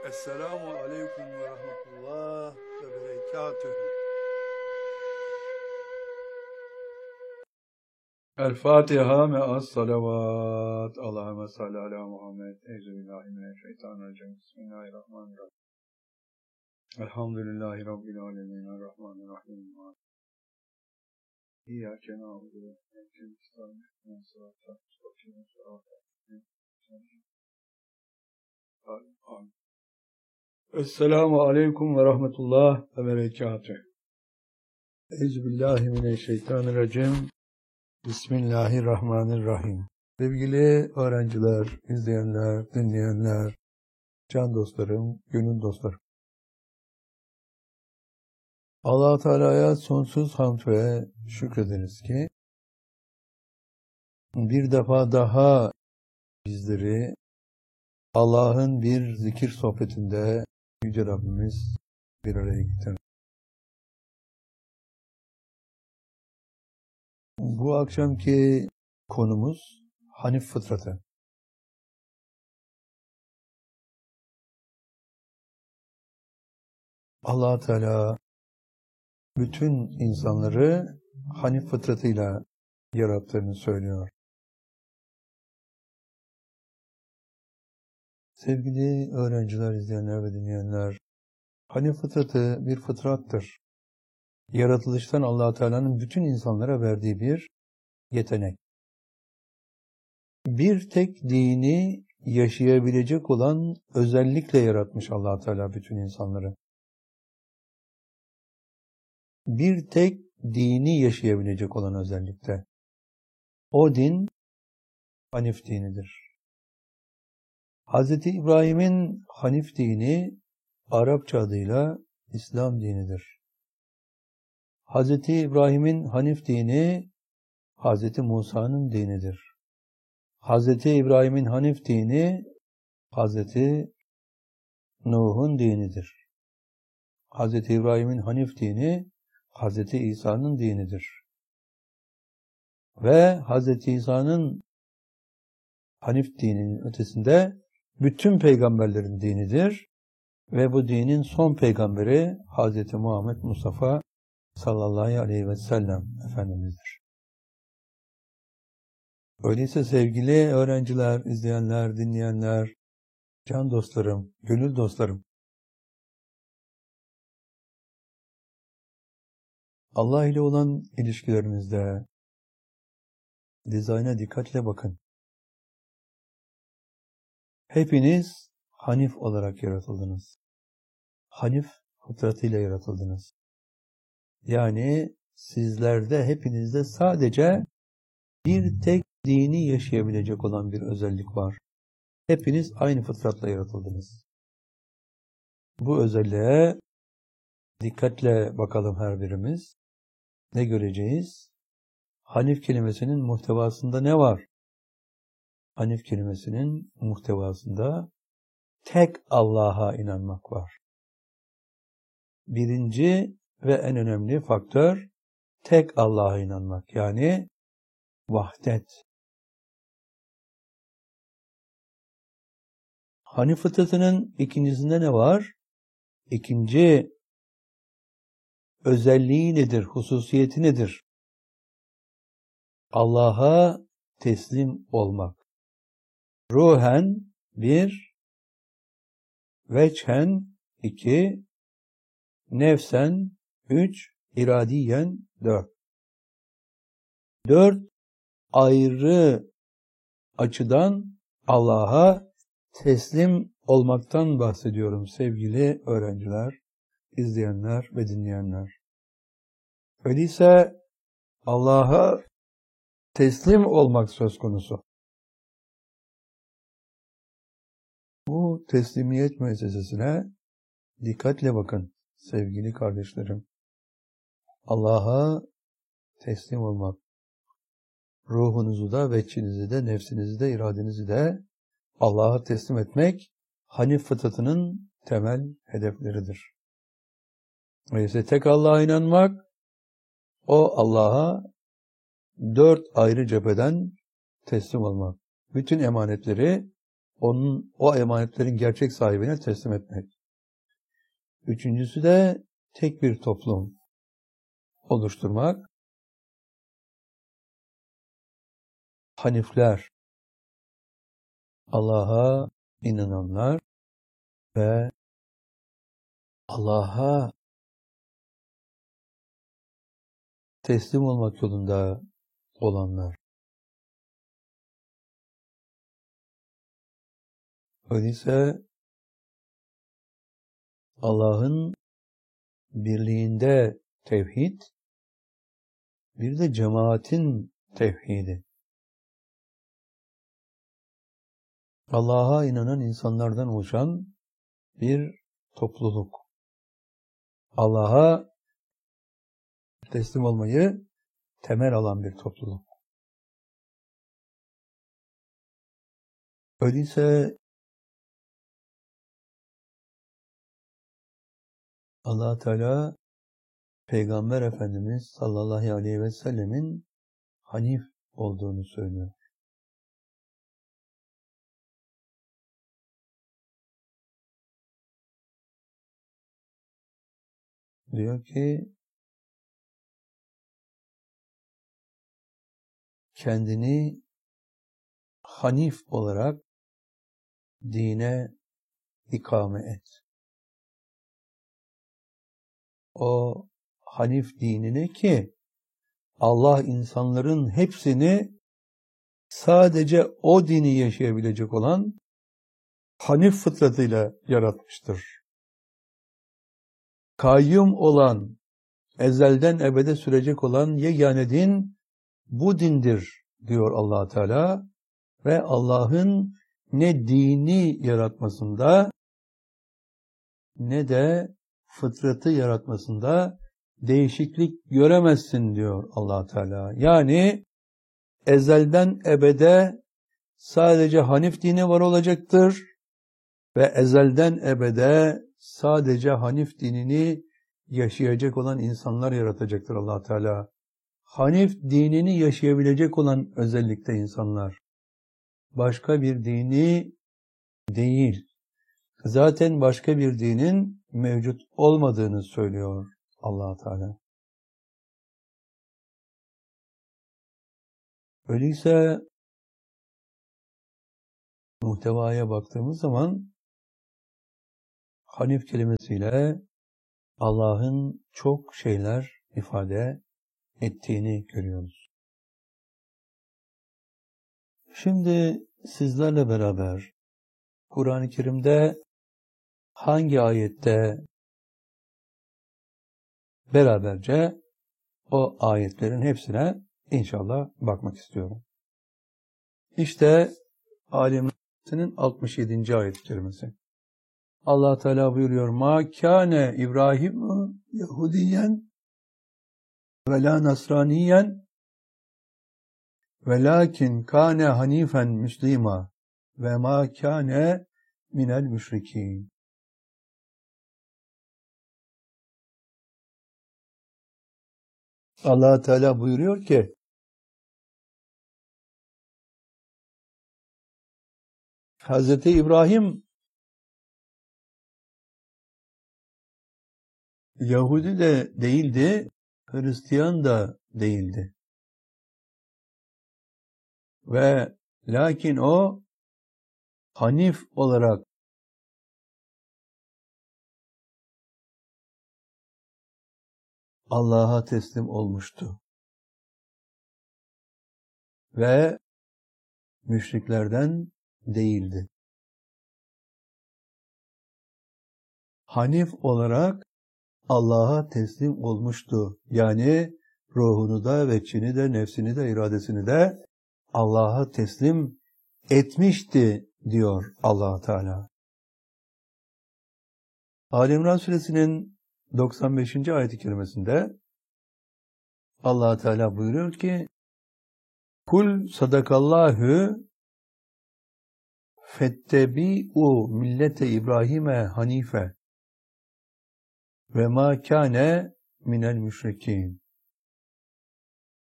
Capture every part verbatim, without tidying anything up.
Esselamu aleyküm ve rahmetullah ve berekatühü. El Fatiha me'as salavat. Allahümme salli ala Muhammed. Euzubillahimineşşeytanirracim. Bismillahirrahmanirrahim. Elhamdülillahi Rabbil alemin. Errahmanirrahim. İyyâke na'budu ve iyyâke nestaîn. İhdinas sıratal mustakîm. Amin. Esselamu aleyküm ve rahmetullah ve berekatühü. Euzubillahimineşşeytanirracim. Bismillahirrahmanirrahim. Sevgili öğrenciler, izleyenler, dinleyenler, can dostlarım, gönül dostlarım. Allah-u Teala'ya sonsuz hamd ve şükrederiz ki bir defa daha bizleri Allah'ın bir zikir sohbetinde Yüce Rabbimiz bir araya getirdi. Bu akşamki konumuz Hanif fıtratı. Allah Teala bütün insanları Hanif fıtratıyla yarattığını söylüyor. Sevgili öğrenciler, izleyenler ve dinleyenler, Hanif fıtratı bir fıtrattır. Yaratılıştan Allah Teala'nın bütün insanlara verdiği bir yetenek. Bir tek dini yaşayabilecek olan özellikle yaratmış Allah Teala bütün insanları. Bir tek dini yaşayabilecek olan özellikte. O din Hanif dinidir. Hazreti İbrahim'in Hanif dini Arapça adıyla İslam dinidir. Hazreti İbrahim'in Hanif dini Hazreti Musa'nın dinidir. Hazreti İbrahim'in Hanif dini Hazreti Nuh'un dinidir. Hazreti İbrahim'in Hanif dini Hazreti İsa'nın dinidir. Ve Hazreti İsa'nın Hanif dininin ötesinde bütün peygamberlerin dinidir. Ve bu dinin son peygamberi Hazreti Muhammed Mustafa sallallahu aleyhi ve sellem Efendimiz'dir. Öyleyse sevgili öğrenciler, izleyenler, dinleyenler, can dostlarım, gönül dostlarım, Allah ile olan ilişkilerinizde dizayna dikkatle bakın. Hepiniz Hanif olarak yaratıldınız. Hanif fıtratıyla yaratıldınız. Yani sizlerde, hepinizde sadece bir tek dini yaşayabilecek olan bir özellik var. Hepiniz aynı fıtratla yaratıldınız. Bu özelliğe dikkatle bakalım her birimiz. Ne göreceğiz? Hanif kelimesinin muhtevasında ne var? Hanif kelimesinin muhtevasında tek Allah'a inanmak var. Birinci ve en önemli faktör tek Allah'a inanmak. Yani vahdet. Hanif fıtratının ikincisinde ne var? İkinci özelliği nedir? Hususiyeti nedir? Allah'a teslim olmak. Ruhen bir, veçhen iki, nefsen üç, iradiyen dört. Dört ayrı açıdan Allah'a teslim olmaktan bahsediyorum sevgili öğrenciler, izleyenler ve dinleyenler. Öyleyse Allah'a teslim olmak söz konusu. Bu teslimiyet müessesesine dikkatle bakın sevgili kardeşlerim. Allah'a teslim olmak. Ruhunuzu da, veçhinizi de, nefsinizi de, iradenizi de Allah'a teslim etmek Hanif fıtratının temel hedefleridir. Öyleyse tek Allah'a inanmak, o Allah'a dört ayrı cepheden teslim olmak. Bütün emanetleri onun o emanetlerin gerçek sahibine teslim etmek. Üçüncüsü de tek bir toplum oluşturmak. Hanifler, Allah'a inananlar ve Allah'a teslim olmak yolunda olanlar. Öyleyse Allah'ın birliğinde tevhid, bir de cemaatin tevhidi. Allah'a inanan insanlardan oluşan bir topluluk. Allah'a teslim olmayı temel alan bir topluluk. Öyleyse Allah Teala Peygamber Efendimiz sallallahu aleyhi ve sellemin hanif olduğunu söylüyor. Diyor ki kendini hanif olarak dine ikame et. O hanif dinini ki Allah insanların hepsini sadece o dini yaşayabilecek olan hanif fıtratıyla yaratmıştır. Kayyum olan, ezelden ebede sürecek olan yegane din bu dindir diyor Allah Teala ve Allah'ın ne dini yaratmasında ne de fıtratı yaratmasında değişiklik göremezsin diyor Allah Teala. Yani ezelden ebede sadece Hanif dini var olacaktır ve ezelden ebede sadece Hanif dinini yaşayacak olan insanlar yaratacaktır Allah Teala. Hanif dinini yaşayabilecek olan özellikle insanlar. Başka bir dini değil. Zaten başka bir dinin mevcut olmadığını söylüyor Allah Teala. Öyleyse muhtevaya baktığımız zaman Hanif kelimesiyle Allah'ın çok şeyler ifade ettiğini görüyoruz. Şimdi sizlerle beraber Kur'an-ı Kerim'de hangi ayette beraberce o ayetlerin hepsine inşallah bakmak istiyorum. İşte Ali İmran'ın altmış yedinci ayet-i kerimesi. Allah Teala buyuruyor: "Ma kâne İbrahim Yahudiyen ve la Nasraniyen velakin kâne hanifen müslima ve ma kâne minel müşrikîn." Allah Teala buyuruyor ki Hazreti İbrahim Yahudi de değildi, Hristiyan da değildi. Ve lakin o Hanif olarak Allah'a teslim olmuştu. Ve müşriklerden değildi. Hanif olarak Allah'a teslim olmuştu. Yani ruhunu da, veçini de, nefsini de, iradesini de Allah'a teslim etmişti diyor Allah Teala. Ali İmran Suresinin doksan beşinci ayet-i kerimesinde Allah Teala buyuruyor ki: "Kul sadakallahu fettebi'u millete İbrahim'e hanife ve ma kâne minel müşrikîn."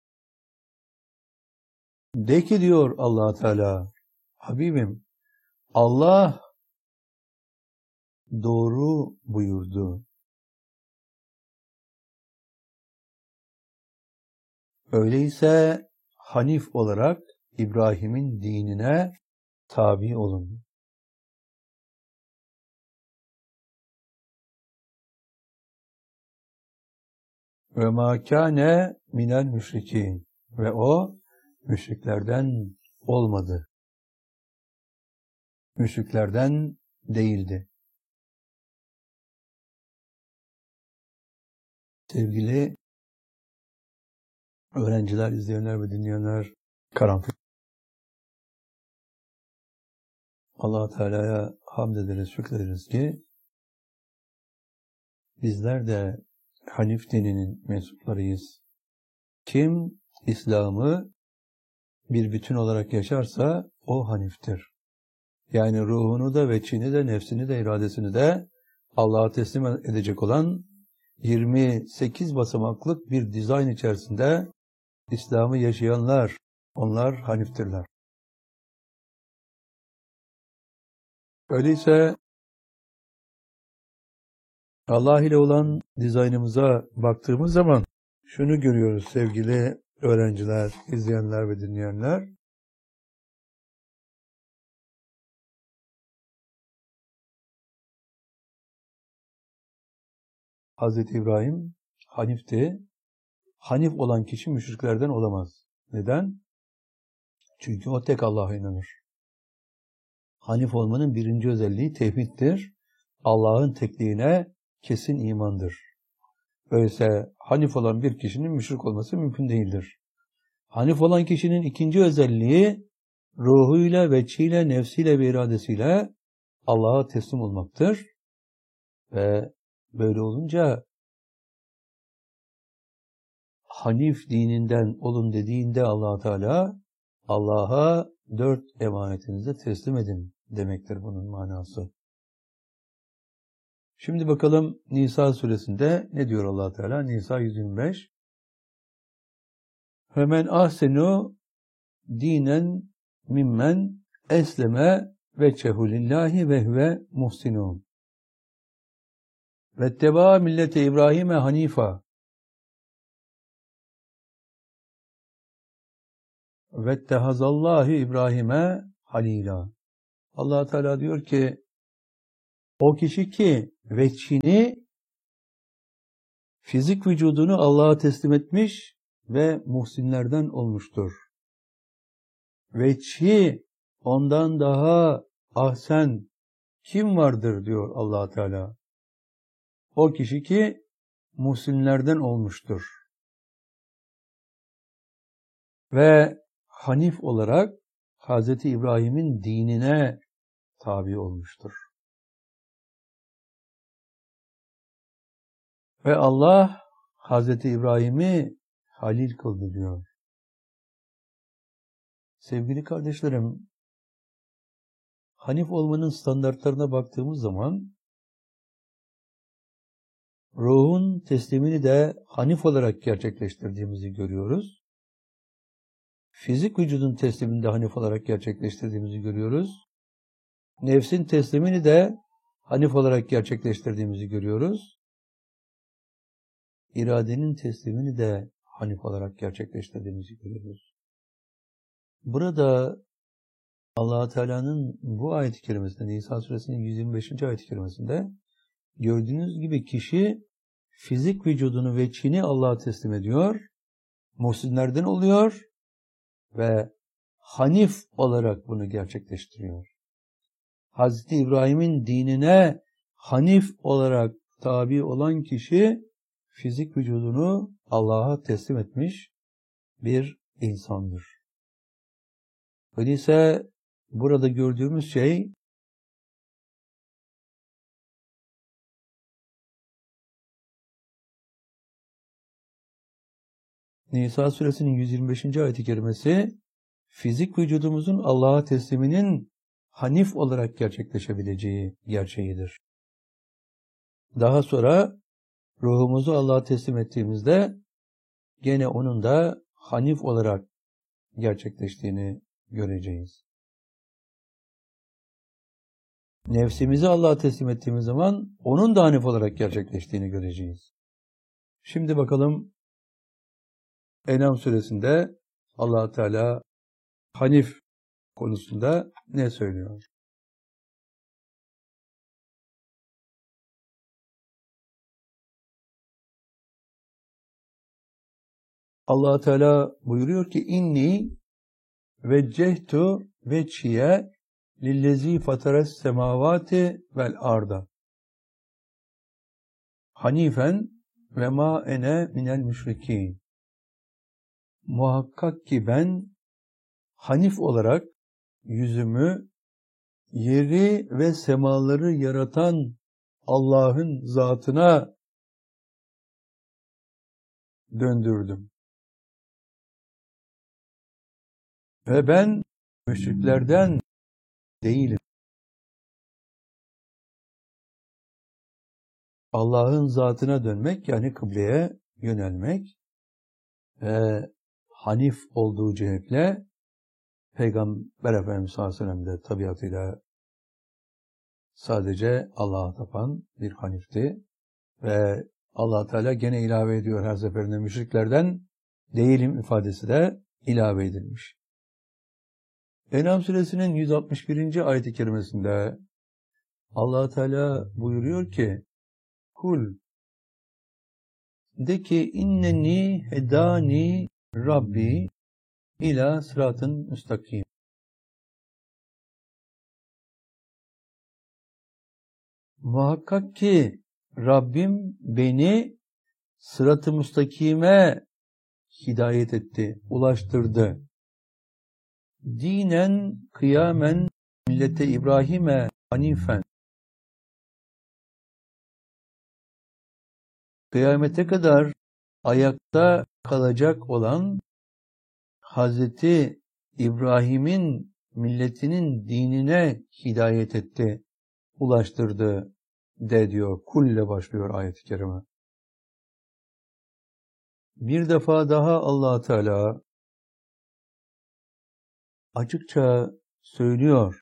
De ki diyor Allah Teala, Habibim, Allah doğru buyurdu. Öyleyse Hanif olarak İbrahim'in dinine tabi olun. Ve mâ kâne minel müşrikîn. Ve o müşriklerden olmadı. Müşriklerden değildi. Sevgili öğrenciler, izleyenler ve dinleyenler, karanfil. Allah Teala'ya hamd ederiz, şükrederiz ki bizler de Hanif dininin mensuplarıyız. Kim İslam'ı bir bütün olarak yaşarsa o Hanif'tir. Yani ruhunu da, veçhini de, nefsini de, iradesini de Allah'a teslim edecek olan yirmi sekiz basamaklık bir dizayn içerisinde İslam'ı yaşayanlar, onlar Hanif'tirler. Öyleyse Allah ile olan dizaynımıza baktığımız zaman şunu görüyoruz sevgili öğrenciler, izleyenler ve dinleyenler. Hazreti İbrahim Hanif'ti. Hanif olan kişi müşriklerden olamaz. Neden? Çünkü o tek Allah'a inanır. Hanif olmanın birinci özelliği tevhiddir. Allah'ın tekliğine kesin imandır. Öyleyse Hanif olan bir kişinin müşrik olması mümkün değildir. Hanif olan kişinin ikinci özelliği ruhuyla, veçhiyle, nefsiyle ve iradesiyle Allah'a teslim olmaktır. Ve böyle olunca Hanif dininden olun dediğinde Allah Teala Allah'a dört emanetinizi teslim edin demektir bunun manası. Şimdi bakalım Nisa suresinde ne diyor Allah Teala? Nisa yüz yirmi beş. Hemen ahsenu dinen mimmen esleme ve cehulillahi ve huve muhsinun. Vetteba millete İbrahim'e hanifa. Vettehazallahi İbrahim'e halila. Allah Teala diyor ki o kişi ki veçhini, fizik vücudunu Allah'a teslim etmiş ve muhsinlerden olmuştur. Veçhi ondan daha ahsen kim vardır diyor Allah Teala. O kişi ki muhsinlerden olmuştur. Ve Hanif olarak Hazreti İbrahim'in dinine tabi olmuştur. Ve Allah Hazreti İbrahim'i halil kıldı diyor. Sevgili kardeşlerim, Hanif olmanın standartlarına baktığımız zaman ruhun teslimini de Hanif olarak gerçekleştirdiğimizi görüyoruz. Fizik vücudun teslimini de Hanif olarak gerçekleştirdiğimizi görüyoruz. Nefsin teslimini de Hanif olarak gerçekleştirdiğimizi görüyoruz. İradenin teslimini de Hanif olarak gerçekleştirdiğimizi görüyoruz. Burada Allah Teala'nın bu ayet-i kerimesinde, Nisa suresinin yüz yirmi beşinci ayet-i kerimesinde gördüğünüz gibi kişi fizik vücudunu ve çini Allah'a teslim ediyor, muhsinlerden oluyor ve Hanif olarak bunu gerçekleştiriyor. Hazreti İbrahim'in dinine Hanif olarak tabi olan kişi fizik vücudunu Allah'a teslim etmiş bir insandır. Öyleyse burada gördüğümüz şey Nisa suresinin yüz yirmi beşinci ayet-i kerimesi fizik vücudumuzun Allah'a tesliminin Hanif olarak gerçekleşebileceği gerçeğidir. Daha sonra ruhumuzu Allah'a teslim ettiğimizde gene onun da Hanif olarak gerçekleştiğini göreceğiz. nefsimizi Allah'a teslim ettiğimiz zaman onun da Hanif olarak gerçekleştiğini göreceğiz. Şimdi bakalım En'am suresinde Allah Teala Hanif konusunda ne söylüyor? Allah Teala buyuruyor ki inni veccehtu veçhiye lillezî fateres semavati vel arda hanifen ve ma ene minel müşrikîn. Muhakkak ki ben Hanif olarak yüzümü yeri ve semaları yaratan Allah'ın zatına döndürdüm. Ve ben müşriklerden değilim. Allah'ın zatına dönmek yani kıbleye yönelmek ve Hanif olduğu cihetle Peygamber Efendimiz sallallahu aleyhi ve sellem de tabiatıyla sadece Allah'a tapan bir Hanif'ti. Ve Allah Teala gene ilave ediyor her seferinde müşriklerden değilim ifadesi de ilave edilmiş. En'am suresinin yüz altmış birinci ayet-i kerimesinde Allah Teala buyuruyor ki kul de ki inneni hedani Rabbi ila sıratın müstakim. Muhakkak ki Rabbim beni sırat-ı müstakime hidayet etti, ulaştırdı. Dinen kıyamen millete İbrahim'e hanifen. Kıyamete kadar ayakta kalacak olan Hazreti İbrahim'in milletinin dinine hidayet etti, ulaştırdı de diyor. Kulle başlıyor ayet-i kerime. Bir defa daha Allah Teala açıkça söylüyor.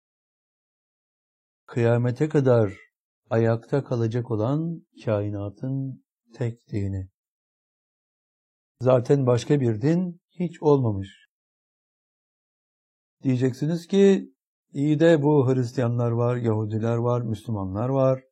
Kıyamete kadar ayakta kalacak olan kainatın tek dini. Zaten başka bir din hiç olmamış. Diyeceksiniz ki iyi de bu Hristiyanlar var, Yahudiler var, Müslümanlar var.